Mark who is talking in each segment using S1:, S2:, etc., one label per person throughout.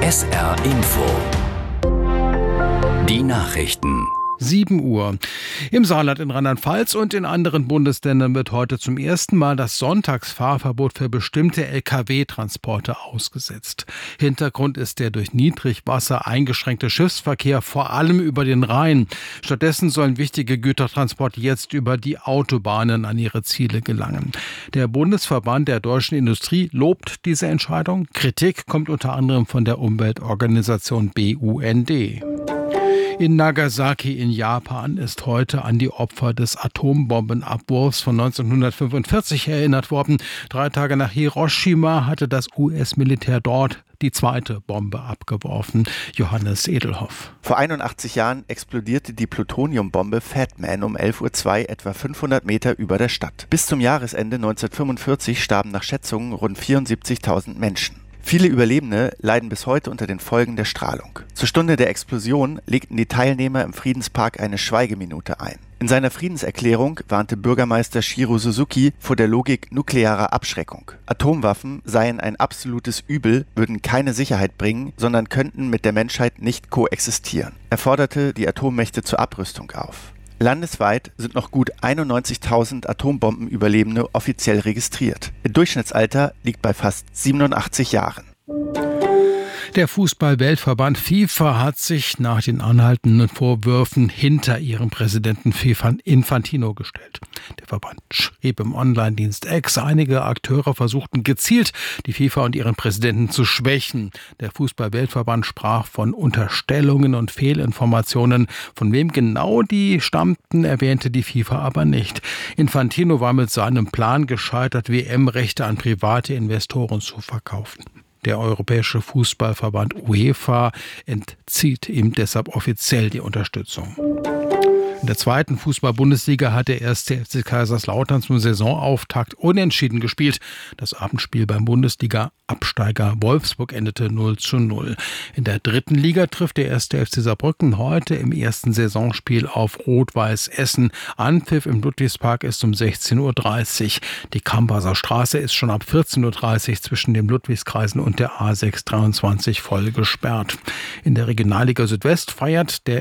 S1: SR Info. Die Nachrichten.
S2: 7 Uhr. Im Saarland, in Rheinland-Pfalz und in anderen Bundesländern wird heute zum ersten Mal das Sonntagsfahrverbot für bestimmte Lkw-Transporte ausgesetzt. Hintergrund ist der durch Niedrigwasser eingeschränkte Schiffsverkehr, vor allem über den Rhein. Stattdessen sollen wichtige Gütertransporte jetzt über die Autobahnen an ihre Ziele gelangen. Der Bundesverband der deutschen Industrie lobt diese Entscheidung. Kritik kommt unter anderem von der Umweltorganisation BUND. In Nagasaki in Japan ist heute an die Opfer des Atombombenabwurfs von 1945 erinnert worden. 3 Tage nach Hiroshima hatte das US-Militär dort die zweite Bombe abgeworfen. Johannes Edelhoff.
S3: Vor 81 Jahren explodierte die Plutoniumbombe Fat Man um 11:02 Uhr etwa 500 Meter über der Stadt. Bis zum Jahresende 1945 starben nach Schätzungen rund 74.000 Menschen. Viele Überlebende leiden bis heute unter den Folgen der Strahlung. Zur Stunde der Explosion legten die Teilnehmer im Friedenspark eine Schweigeminute ein. In seiner Friedenserklärung warnte Bürgermeister Shiro Suzuki vor der Logik nuklearer Abschreckung. Atomwaffen seien ein absolutes Übel, würden keine Sicherheit bringen, sondern könnten mit der Menschheit nicht koexistieren. Er forderte die Atommächte zur Abrüstung auf. Landesweit sind noch gut 91.000 Atombombenüberlebende offiziell registriert. Ihr Durchschnittsalter liegt bei fast 87 Jahren.
S2: Der Fußball-Weltverband FIFA hat sich nach den anhaltenden Vorwürfen hinter ihrem Präsidenten Infantino gestellt. Der Verband schrieb im Online-Dienst X, einige Akteure versuchten gezielt, die FIFA und ihren Präsidenten zu schwächen. Der Fußball-Weltverband sprach von Unterstellungen und Fehlinformationen. Von wem genau die stammten, erwähnte die FIFA aber nicht. Infantino war mit seinem Plan gescheitert, WM-Rechte an private Investoren zu verkaufen. Der Europäische Fußballverband UEFA entzieht ihm deshalb offiziell die Unterstützung. In der zweiten Fußball-Bundesliga hat der 1. FC Kaiserslautern zum Saisonauftakt unentschieden gespielt. Das Abendspiel beim Bundesliga-Absteiger Wolfsburg endete 0:0. In der dritten Liga trifft der 1. FC Saarbrücken heute im ersten Saisonspiel auf Rot-Weiß Essen. Anpfiff im Ludwigspark ist um 16:30 Uhr. Die Kambaser Straße ist schon ab 14:30 Uhr zwischen dem Ludwigskreisen und der A623 voll gesperrt. In der Regionalliga Südwest feierte der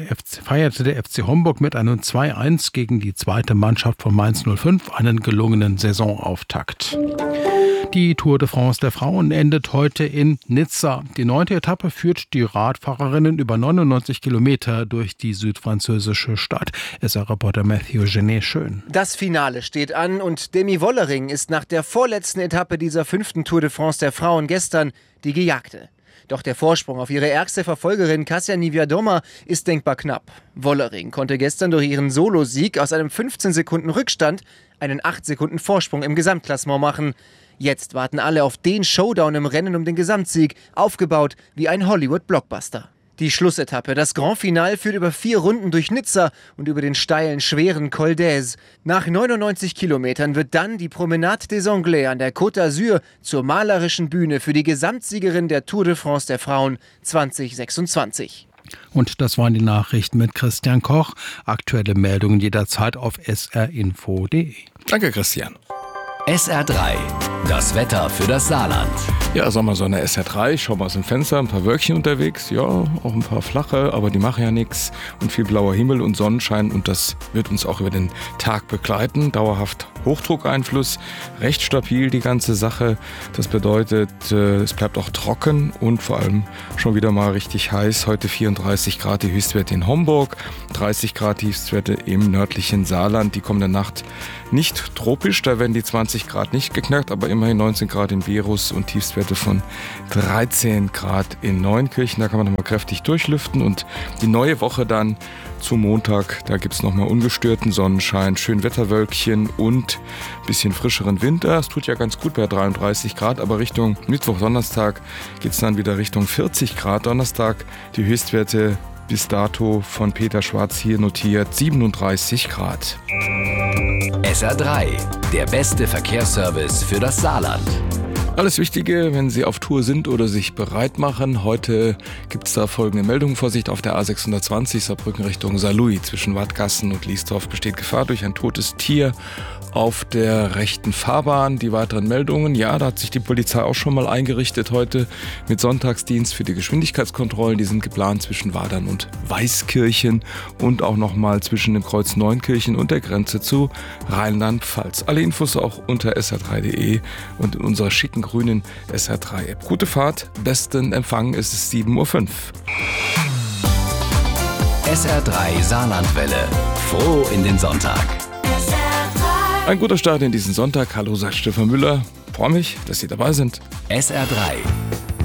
S2: FC Homburg mit einem 2:1 gegen die zweite Mannschaft von Mainz 05 einen gelungenen Saisonauftakt. Die Tour de France der Frauen endet heute in Nizza. Die 9. Etappe führt die Radfahrerinnen über 99 Kilometer durch die südfranzösische Stadt. SR-Reporter Mathieu Genet schön.
S4: Das Finale steht an und Demi Wollering ist nach der vorletzten Etappe dieser 5. Tour de France der Frauen gestern die Gejagte. Doch der Vorsprung auf ihre ärgste Verfolgerin Kasia Niewiadoma ist denkbar knapp. Wollering konnte gestern durch ihren Solosieg aus einem 15 Sekunden Rückstand einen 8 Sekunden Vorsprung im Gesamtklassement machen. Jetzt warten alle auf den Showdown im Rennen um den Gesamtsieg, aufgebaut wie ein Hollywood-Blockbuster. Die Schlussetappe, das Grand Finale, führt über 4 Runden durch Nizza und über den steilen, schweren Col d'Aise. Nach 99 Kilometern wird dann die Promenade des Anglais an der Côte d'Azur zur malerischen Bühne für die Gesamtsiegerin der Tour de France der Frauen 2026.
S2: Und das waren die Nachrichten mit Christian Koch. Aktuelle Meldungen jederzeit auf srinfo.de.
S5: Danke, Christian.
S1: SR3, das Wetter für das Saarland.
S5: Ja, Sommersonne SR3, ich schau mal aus dem Fenster, ein paar Wölkchen unterwegs, ja, auch ein paar flache, aber die machen ja nichts und viel blauer Himmel und Sonnenschein und das wird uns auch über den Tag begleiten. Dauerhaft Hochdruckeinfluss, recht stabil die ganze Sache. Das bedeutet, es bleibt auch trocken und vor allem schon wieder mal richtig heiß. Heute 34 Grad die Höchstwerte in Homburg, 30 Grad die Höchstwerte im nördlichen Saarland. Die kommende Nacht nicht tropisch, da werden die 20 Grad nicht geknackt, aber immerhin 19 Grad in Berus und Tiefstwerte von 13 Grad in Neunkirchen. Da kann man nochmal kräftig durchlüften und die neue Woche dann zum Montag, da gibt es nochmal ungestörten Sonnenschein, schön Wetterwölkchen und ein bisschen frischeren Winter. Es tut ja ganz gut bei 33 Grad, aber Richtung Mittwoch, Donnerstag geht es dann wieder Richtung 40 Grad. Donnerstag die Höchstwerte bis dato von Peter Schwarz hier notiert 37 Grad.
S1: SR3, der beste Verkehrsservice für das Saarland.
S5: Alles Wichtige, wenn Sie auf Tour sind oder sich bereit machen. Heute gibt es da folgende Meldung. Vorsicht, auf der A620 Saarbrücken Richtung Saarlouis. Zwischen Wadgassen und Liesdorf besteht Gefahr durch ein totes Tier auf der rechten Fahrbahn. Die weiteren Meldungen, ja, da hat sich die Polizei auch schon mal eingerichtet heute mit Sonntagsdienst für die Geschwindigkeitskontrollen. Die sind geplant zwischen Wadern und Weißkirchen und auch nochmal zwischen dem Kreuz Neunkirchen und der Grenze zu Rheinland-Pfalz. Alle Infos auch unter sr3.de und in unserer schicken grünen SR3-App. Gute Fahrt, besten Empfang, es ist 7:05 Uhr.
S1: SR3 Saarlandwelle. Froh in den Sonntag.
S5: Ein guter Start in diesen Sonntag. Hallo, sagt Stefan Müller. Freue mich, dass Sie dabei sind.
S1: SR3